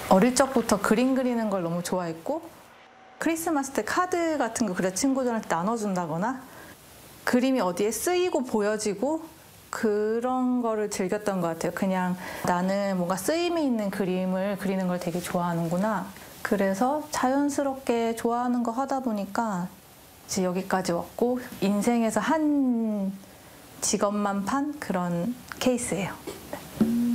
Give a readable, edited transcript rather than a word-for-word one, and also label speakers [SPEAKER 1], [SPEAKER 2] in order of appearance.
[SPEAKER 1] 어릴 적부터 그림 그리는 걸 너무 좋아했고 크리스마스 때 카드 같은 거 그려 친구들한테 나눠준다거나 그림이 어디에 쓰이고 보여지고 그런 거를 즐겼던 것 같아요. 그냥 나는 뭔가 쓰임이 있는 그림을 그리는 걸 되게 좋아하는구나. 그래서 자연스럽게 좋아하는 거 하다 보니까 이제 여기까지 왔고 인생에서 한 직업만 판 그런 케이스예요.